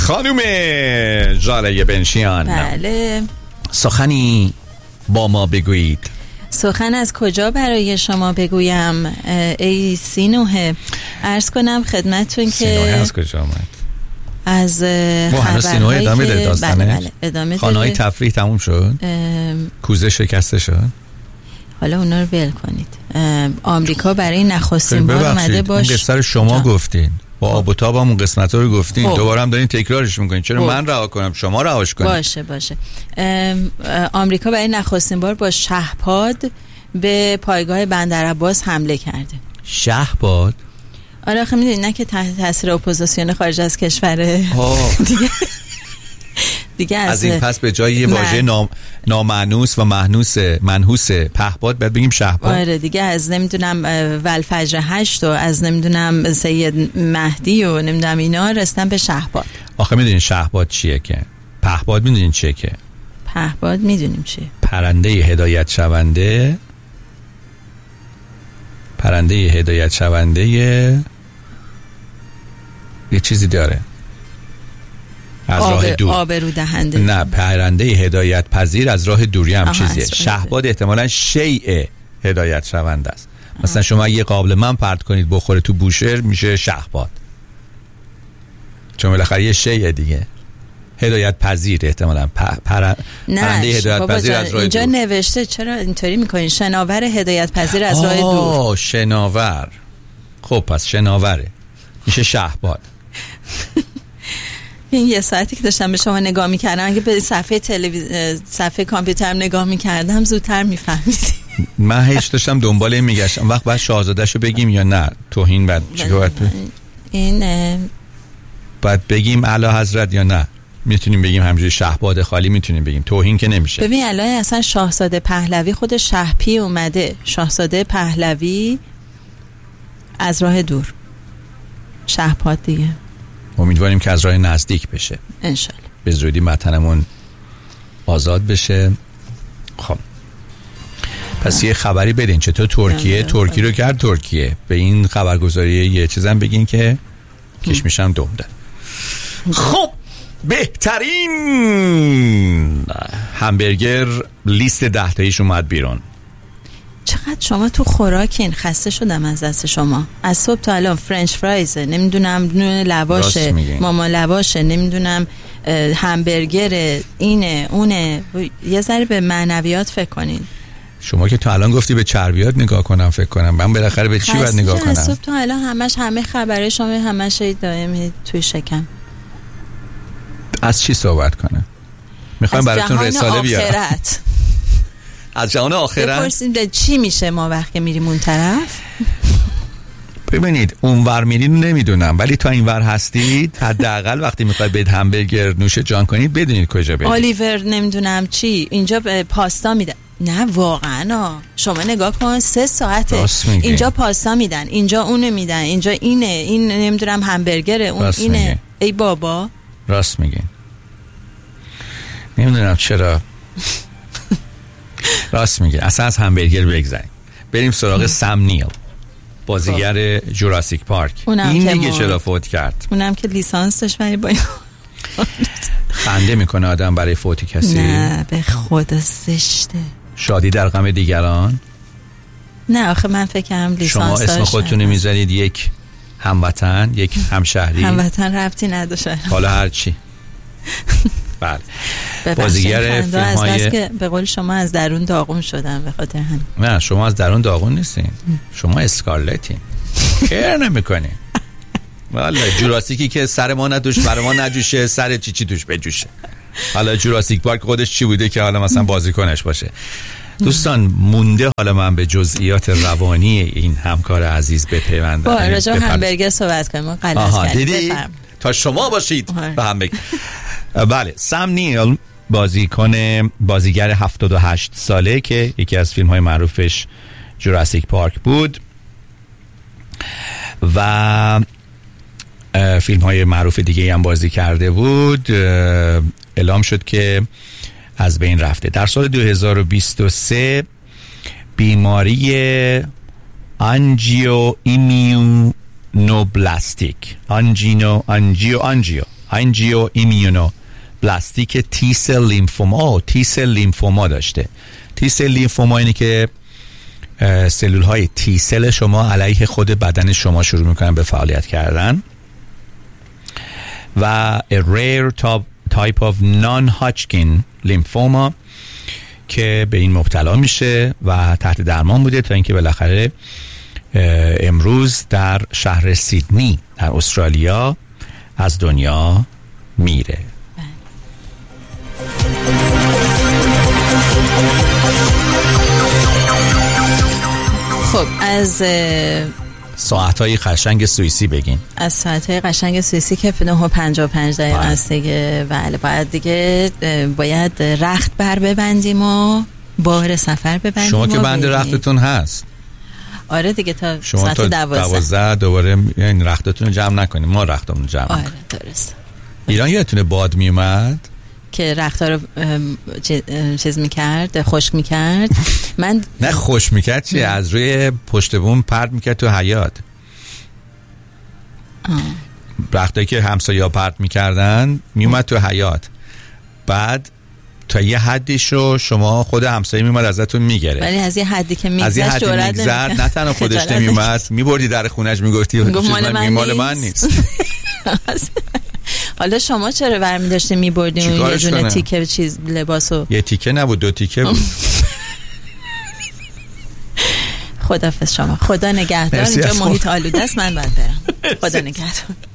خانوم ژاله بنشیان، بله، سخنی با ما بگویید. سخن از کجا برای شما بگویم ای سینوه؟ عرض کنم خدمتتون که سینوه از کجا آمد؟ از هنوز سینوه ادامه داره داستانه؟ بله ادامه خانه های تفریح تموم شد؟ کوزه شکسته شد؟ حالا اونا رو ول کنید. آمریکا برای نخستین بار اومده باش. اون قصه رو شما گفتین، با آب و تاب همون قسمت رو گفتین، دوباره هم دارین تکرارش میکنین. چرا من رها کنم شما رهاش کنید؟ باشه. آمریکا برای نخستین بار با شهپاد به پایگاه بندرعباس حمله کرده. شهپاد؟ آره آخه میدونی نه که تحت تاثیر اپوزیسیون خارج از کشوره دیگه از این پس به جای یه واژه نامانوس و منحوس پهپاد باید بگیم شهپاد. آره دیگه از نمیدونم والفجر 8 و از نمیدونم سید مهدی و نمیدونم اینا رسیدن به شهپاد. آخه میدونین شهپاد چیه که؟ پهپاد میدونین چیه که؟ پهپاد میدونیم چیه. پرنده هدایت شونده یه چیزی داره از راه دور، آبرو دهنده. نه، پرنده هدایت پذیر از راه دوری هم چیزیه. شهپاد احتمالاً شیء هدایت شونده است. مثلا شما یه قابل من پرت کنید بخوره تو بوشهر میشه شهپاد، چون بالاخره یه شیء دیگه. هدایت پذیر احتمالاً پرنده هدایت پذیر از راه اینجا دور. نوشته چرا اینطوری میکنین؟ شناور هدایت پذیر از راه دور. شناور. خب پس شناوره میشه شهپاد. این یه ساعتی که داشتم به شما نگاه میکردم، اگه به صفحه کامپیوترم نگاه میکردم زودتر میفهمیدی. من هیچ داشتم دنبال این میگشتم وقت بعد شاهزاده‌شو بگیم یا نه توهین بعد چیکار این بعد بگیم اعلی حضرت یا نه؟ میتونیم بگیم همینجوری شهپاد خالی میتونیم بگیم، توهین که نمیشه. ببین الان اصلا شاهزاده پهلوی خود شهپی اومده، شاهزاده پهلوی از راه دور، شهپاد دیگه. امیدواریم که از راه نزدیک بشه انشالله، به زودی وطنمون آزاد بشه. خب پس یه خبری بدین چطور ترکی رو کرد ترکیه. به این خبرگزاری یه چیزم بگین که کشمیشم دوم داد. خب بهترین همبرگر لیست 10 تاییش اومد بیرون. چقدر شما تو خوراکین؟ خسته شدم از دست شما. از صبح تا الان فرنچ فرایز، نمیدونم نون لواشه، ماما لواشه، نمیدونم همبرگر، اینه اونه. یه ذره به معنویات فکر کنین. شما که تا الان گفتی به چربیات نگاه کنم فکر کنم، من بالاخره به چی باید نگاه کنم؟ از صبح تا الان همه خبره شما همش دائمی توی شکم. از چی صحبت کنم؟ میخوایم براتون رساله بیارم. از جهان آخرت بپرسید چی میشه ما وقتی میریم اون طرف. ببینید اونور میرین نمیدونم، ولی تا اینور هستید حداقل وقتی میخواید برید همبرگر نوش جان کنید بدونید کجا برید. الیور نمیدونم چی اینجا پاستا میدن. نه واقعا شما نگاه کن 3 ساعته اینجا پاستا میدن، اینجا اونه میدن، اینجا این نمیدونم همبرگره، اون اینه میگه. ای بابا راست میگین. نمیدونم چرا راست میگه. اصلا از همبرگر بگذاریم بریم سراغ سم نیل، بازیگر جوراسیک پارک. این دیگه چرا فوت کرد؟ اونم که لیسانس داشت ولی با خنده میکنه آدم برای فوتی کسی. نه به خدا زشته. شادی در غم دیگران. نه آخه من فکرم لیسانس شما اسم خودتون میذارید یک هموطن، یک همشهری. هموطن ربطی نداشته. حالا هر چی. بله. بازیگر فیلم‌های که به قول شما از درون داغون شدن به خاطر همین. نه شما از درون داغون نیستین، شما اسکارلتین. کیر نمی‌کنین. والله جوراسیکی که سر ما ندوش بر ما نجوشه، سر چی توش بجوشه. حالا جوراسیک پارک خودش چی بوده که حالا مثلا بازیکنش باشه. دوستان مونده حالا من به جزئیات روانی این همکار عزیز بپیوندم. با راجع به همبرگر صحبت کنیم. ما غلط کردیم. تا شما باشید به هم بگید. بله سم نیل بازیگر 78 ساله که یکی از فیلم های معروفش جوراسیک پارک بود و فیلم های معروف دیگه هم بازی کرده بود. اعلام شد که از بین رفته. در سال 2023 بیماری آنژیو ایمیونوبلاستیک آنژیو ایمیونو بلاستیک تی سل لیمفوما. تی سل لیمفوما داشته. تی سل لیمفوما اینه که سلول های تی سل شما علیه خود بدن شما شروع میکنن به فعالیت کردن و a rare type of non-Hodgkin lymphoma که به این مبتلا میشه و تحت درمان بوده تا اینکه بالاخره امروز در شهر سیدنی در استرالیا از دنیا میره. خب از ساعتهای قشنگ سوئیسی بگین. از ساعتهای قشنگ سوئیسی که 9:55 است دیگه. بله باید رخت بر ببندیم و بار سفر ببندیم. شما که بند رختتون هست. آره دیگه تا ساعت 12 دوباره این رختتون رو جمع نکنیم، ما رختمون رو جمع کنیم. آره درست. ایران یادتونه باد می اومد که رخت‌ها رو چیز می‌کرد، خشک می‌کرد. من نه خشک می‌کرد چی؟ از روی پشت بوم پرت می‌کرد تو حیاط. رختایی که همسایه‌ها پرت می‌کردن میومد تو حیاط. بعد تا یه حدیش رو شما خود همسایه میومد ازتون میگیره. ولی از یه حدی که میگذشت جرأت نمی‌کرد. نه تنها خودش نمیومد، میبردی در خونش میگفتی مال من نیست. حالا شما چرا برمی داشته میبردیم اون یه دونه تیکه چیز لباسو؟ یه تیکه نبود، 2 تیکه بود. خداحافظ شما. خدا نگهدار. اینجا محیط آلوده است، من باید برم. خدا نگهدار.